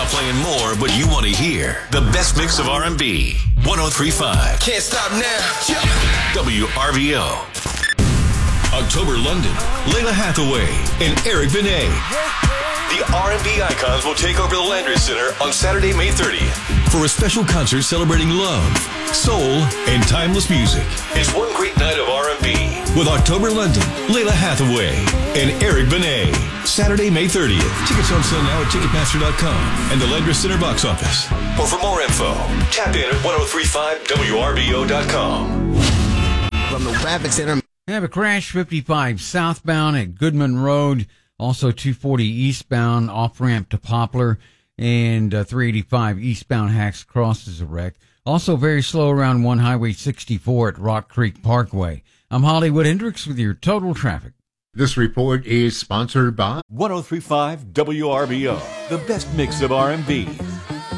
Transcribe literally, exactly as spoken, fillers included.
about playing more, but you want to hear the best mix of R and B. one oh three point five. Can't stop now. W R B O. October London, Layla Hathaway and Eric Benet. The R and B icons will take over the Landry Center on Saturday, May thirtieth for a special concert celebrating love, soul, and timeless music. It's one great night of R and B with October London, Layla Hathaway, and Eric Benet. Saturday, May thirtieth. Tickets on sale now at Ticketmaster dot com and the Landry Center box office. Or for more info, tap in at ten thirty-five W R B O dot com. From the Rapid Center. We have a crash fifty-five southbound at Goodman Road. Also two forty eastbound off-ramp to Poplar. And uh, three eighty-five eastbound Hacks Cross is a wreck. Also very slow around one Highway sixty-four at Rock Creek Parkway. I'm Hollywood Hendricks with your total traffic. This report is sponsored by ten thirty-five W R B O, the best mix of R and B,